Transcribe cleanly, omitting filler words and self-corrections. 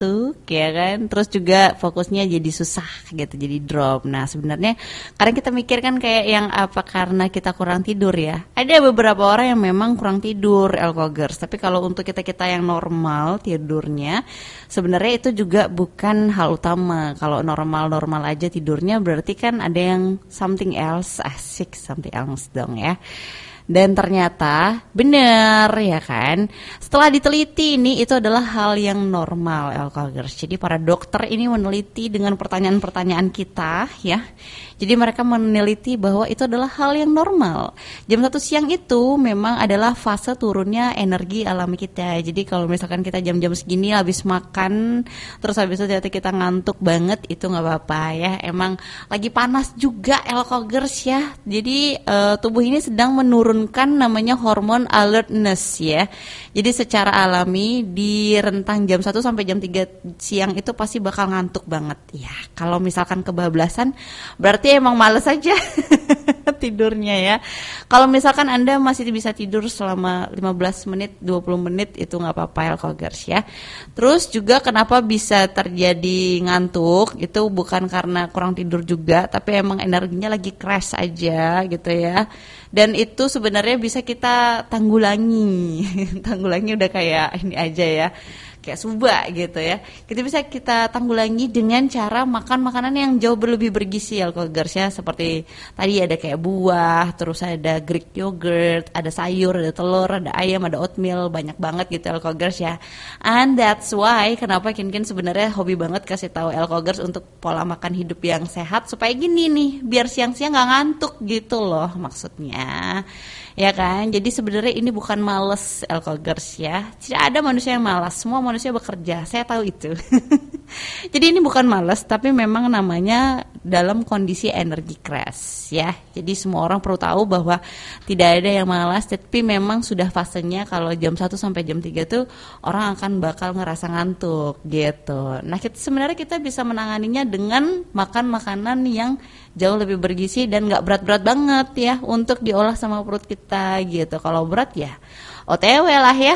ya kan, terus juga fokusnya jadi susah gitu, jadi drop. Nah sebenarnya kadang kita mikir kan kayak yang apa karena kita kurang tidur ya. Ada beberapa orang yang memang kurang tidur Elkogers, tapi kalau untuk kita yang normal tidurnya sebenarnya itu juga bukan hal utama. Kalau normal aja tidurnya berarti kan ada yang something else, asik something else dong ya. Dan ternyata benar ya kan. Setelah diteliti ini itu adalah hal yang normal Elkogers. Jadi para dokter ini meneliti dengan pertanyaan-pertanyaan kita ya. Jadi mereka meneliti bahwa itu adalah hal yang normal. Jam 1 siang itu memang adalah fase turunnya energi alami kita. Jadi kalau misalkan kita jam-jam segini habis makan, terus habis itu ternyata kita ngantuk banget, itu nggak apa-apa ya. Emang lagi panas juga Elkogers ya. Jadi tubuh ini sedang menurunkan namanya hormon alertness ya. Jadi secara alami di rentang jam 1 sampai jam 3 siang itu pasti bakal ngantuk banget. Ya, kalau misalkan kebablasan berarti emang males aja tidurnya ya. Kalau misalkan Anda masih bisa tidur selama 15 menit, 20 menit itu nggak apa-apa Elkogers ya. Terus juga kenapa bisa terjadi ngantuk, itu bukan karena kurang tidur juga, tapi emang energinya lagi crash aja gitu ya. Dan itu sebenarnya bisa kita tanggulangi. Tanggulangi udah kayak ini aja ya, kayak suba gitu ya. Kita tanggulangi dengan cara makan makanan yang jauh lebih bergizi Elkogers ya. Seperti tadi ada kayak buah, terus ada Greek yogurt, ada sayur, ada telur, ada ayam, ada oatmeal, banyak banget gitu Elkogers ya. And that's why kenapa Kinkin sebenarnya hobi banget kasih tahu Elkogers untuk pola makan hidup yang sehat supaya gini nih, biar siang-siang nggak ngantuk gitu loh maksudnya. Ya kan, jadi sebenarnya ini bukan males Elkogers ya. Tidak ada manusia yang malas, semua manusia bekerja, saya tahu itu. Jadi ini bukan males, tapi memang namanya dalam kondisi energi crash ya. Jadi semua orang perlu tahu bahwa tidak ada yang malas, tapi memang sudah fasenya kalau jam 1 sampai jam 3 tuh orang akan bakal ngerasa ngantuk gitu. Nah sebenarnya kita bisa menanganinya dengan makan makanan yang jauh lebih bergizi dan gak berat-berat banget ya untuk diolah sama perut kita gitu. Kalau berat ya OTW lah ya.